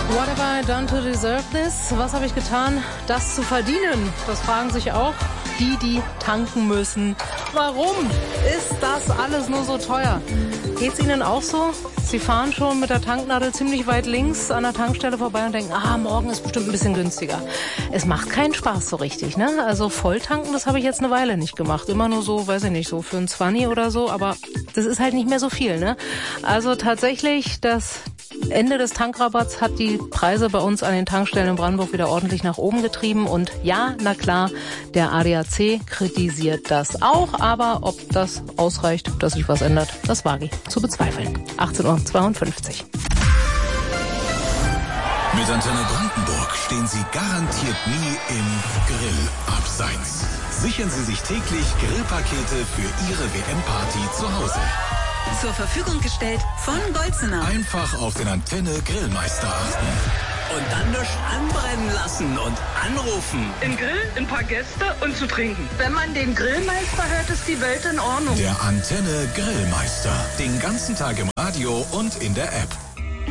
What have I done to deserve this? Was habe ich getan, das zu verdienen? Das fragen sich auch die tanken müssen. Warum ist das alles nur so teuer? Geht's Ihnen auch so? Sie fahren schon mit der Tanknadel ziemlich weit links an der Tankstelle vorbei und denken, morgen ist bestimmt ein bisschen günstiger. Es macht keinen Spaß so richtig, ne? Also Volltanken, das habe ich jetzt eine Weile nicht gemacht. Immer nur so, weiß ich nicht, so für ein 20 oder so, aber das ist halt nicht mehr so viel, ne? Also tatsächlich, das Ende des Tankrabatts hat die Preise bei uns an den Tankstellen in Brandenburg wieder ordentlich nach oben getrieben. Und ja, na klar, der ADAC kritisiert das auch. Aber ob das ausreicht, dass sich was ändert, das wage ich zu bezweifeln. 18:52 Uhr. Mit Antenne Brandenburg stehen Sie garantiert nie im Grillabseits. Sichern Sie sich täglich Grillpakete für Ihre WM-Party zu Hause. Zur Verfügung gestellt von Golzener. Einfach auf den Antenne Grillmeister achten. Und dann durch anbrennen lassen und anrufen. Im Grill, ein paar Gäste und zu trinken. Wenn man den Grillmeister hört, ist die Welt in Ordnung. Der Antenne Grillmeister. Den ganzen Tag im Radio und in der App.